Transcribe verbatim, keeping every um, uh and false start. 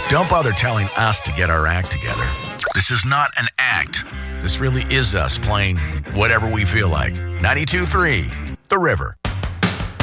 Don't bother telling us to get our act together. This is not an act. This really is us playing whatever we feel like. ninety-two point three, The River.